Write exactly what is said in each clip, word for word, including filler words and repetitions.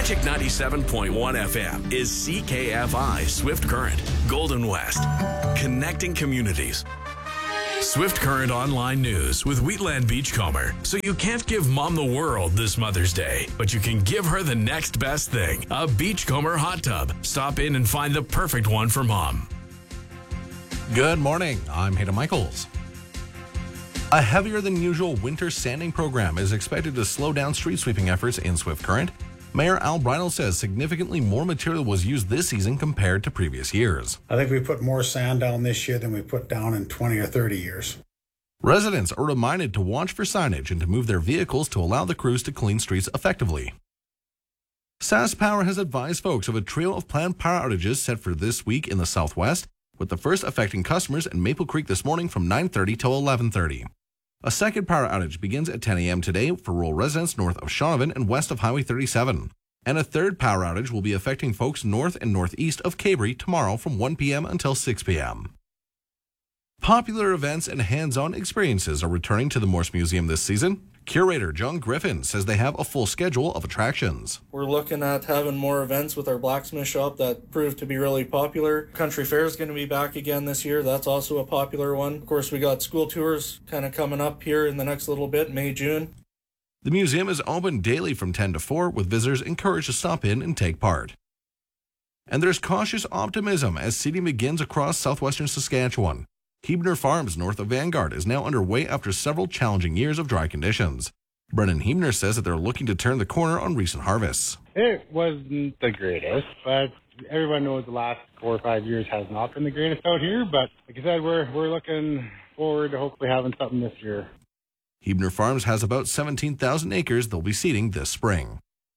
Magic ninety-seven point one F M is C K F I Swift Current, Golden West, connecting communities. Swift Current Online News with Wheatland Beachcomber. So you can't give mom the world this Mother's Day, but you can give her the next best thing, a Beachcomber hot tub. Stop in and find the perfect one for mom. Good morning. I'm Hayden Michaels. A heavier than usual winter sanding program is expected to slow down street sweeping efforts in Swift Current. Mayor Al Bridle says significantly more material was used this season compared to previous years. I think we put more sand down this year than we put down in twenty or thirty years. Residents are reminded to watch for signage and to move their vehicles to allow the crews to clean streets effectively. SaskPower has advised folks of a trio of planned power outages set for this week in the southwest, with the first affecting customers in Maple Creek this morning from nine thirty till eleven thirty. A second power outage begins at ten a.m. today for rural residents north of Shaunavon and west of Highway thirty-seven. And a third power outage will be affecting folks north and northeast of Cabrey tomorrow from one p.m. until six p.m. Popular events and hands-on experiences are returning to the Morse Museum this season. Curator John Griffin says they have a full schedule of attractions. We're looking at having more events with our blacksmith shop that proved to be really popular. Country Fair is going to be back again this year. That's also a popular one. Of course, we got school tours kind of coming up here in the next little bit, May, June. The museum is open daily from ten to four, with visitors encouraged to stop in and take part. And there's cautious optimism as seeding begins across southwestern Saskatchewan. Hebner Farms north of Vanguard is now underway after several challenging years of dry conditions. Brennan Hebner says that they're looking to turn the corner on recent harvests. It wasn't the greatest, but everyone knows the last four or five years has not been the greatest out here. But like I said, we're we're looking forward to hopefully having something this year. Hebner Farms has about seventeen thousand acres they'll be seeding this spring.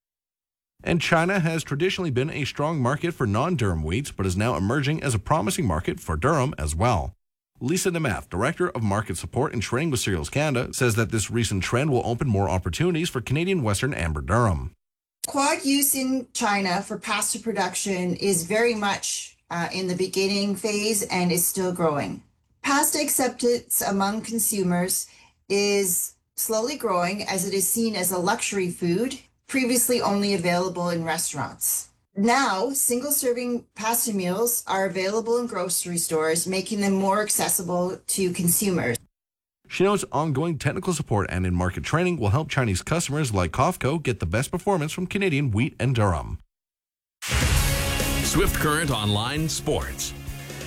And China has traditionally been a strong market for non-durum wheats, but is now emerging as a promising market for durum as well. Lisa Namath, Director of Market Support and Training with Cereals Canada, says that this recent trend will open more opportunities for Canadian Western amber durum. Quad use in China for pasta production is very much uh, in the beginning phase and is still growing. Pasta acceptance among consumers is slowly growing as it is seen as a luxury food, previously only available in restaurants. Now, single-serving pasta meals are available in grocery stores, making them more accessible to consumers. She notes ongoing technical support and in-market training will help Chinese customers like Cofco get the best performance from Canadian wheat and durum. Swift Current Online Sports.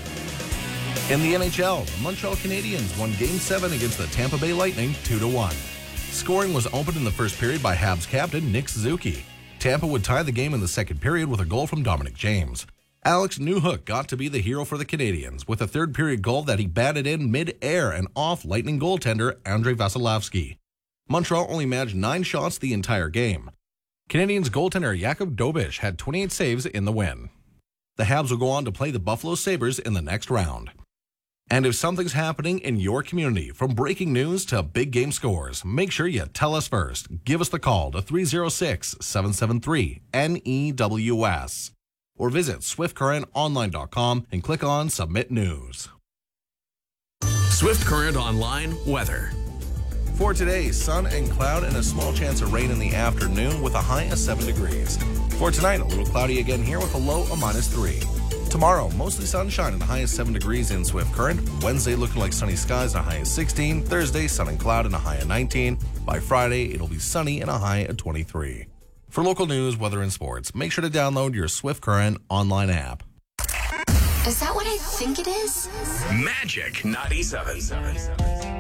In the N H L, the Montreal Canadiens won Game seven against the Tampa Bay Lightning two to one. Scoring was opened in the first period by Habs captain Nick Suzuki. Tampa would tie the game in the second period with a goal from Dominic James. Alex Newhook got to be the hero for the Canadiens with a third period goal that he batted in mid-air and off Lightning goaltender Andrei Vasilevsky. Montreal only managed nine shots the entire game. Canadiens goaltender Jakub Dobeš had twenty-eight saves in the win. The Habs will go on to play the Buffalo Sabres in the next round. And if something's happening in your community, from breaking news to big game scores, make sure you tell us first. Give us the call to three oh six, seven seven three, N E W S or visit swift current online dot com and click on Submit News. Swift Current Online Weather. For today, sun and cloud and a small chance of rain in the afternoon with a high of seven degrees. For tonight, a little cloudy again here with a low of minus three. Tomorrow, mostly sunshine and a high of seven degrees in Swift Current. Wednesday, looking like sunny skies and a high of sixteen. Thursday, sun and cloud and a high of nineteen. By Friday, it'll be sunny and a high of twenty-three. For local news, weather, and sports, make sure to download your Swift Current online app. Is that what I think it is? Magic ninety-seven.